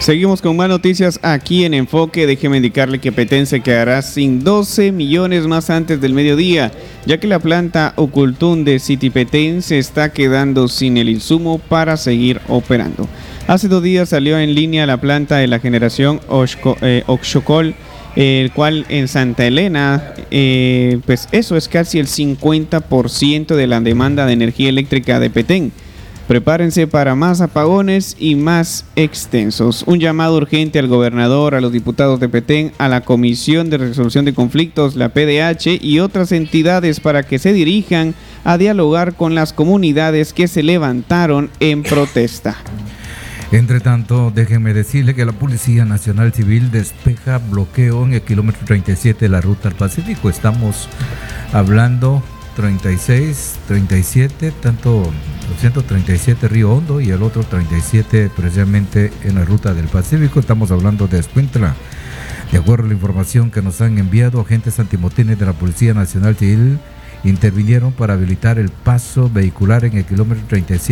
Seguimos con más noticias aquí en Enfoque. Déjeme indicarle que Petén se quedará sin 12 millones más antes del mediodía, ya que la planta Ocultún de City Petén se está quedando sin el insumo para seguir operando. Hace 2 días salió en línea la planta de la generación Oxocol, el cual en Santa Elena, pues eso es casi el 50% de la demanda de energía eléctrica de Petén. Prepárense para más apagones y más extensos. Un llamado urgente al gobernador, a los diputados de Petén, a la Comisión de Resolución de Conflictos, la PDH y otras entidades para que se dirijan a dialogar con las comunidades que se levantaron en protesta. Entre tanto, déjenme decirle que la Policía Nacional Civil despeja bloqueo en el kilómetro 37 de la ruta al Pacífico. Estamos hablando 36, 37, tanto 137 Río Hondo y el otro 37 precisamente en la ruta del Pacífico. Estamos hablando de Escuintla. De acuerdo a la información que nos han enviado, agentes antimotines de la Policía Nacional Civil intervinieron para habilitar el paso vehicular en el kilómetro 37